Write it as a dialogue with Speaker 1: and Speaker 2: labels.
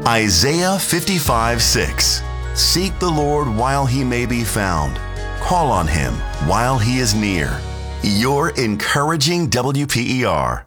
Speaker 1: Isaiah 55:6. Seek the Lord while he may be found. Call on him while he is near. Your encouraging WPER.